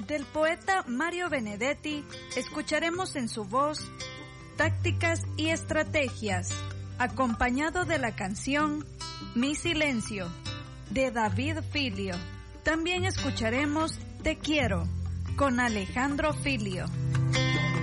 Del poeta Mario Benedetti escucharemos en su voz Tácticas y Estrategias, acompañado de la canción Mi Silencio, de David Filio. También escucharemos Te Quiero, con Alejandro Filio.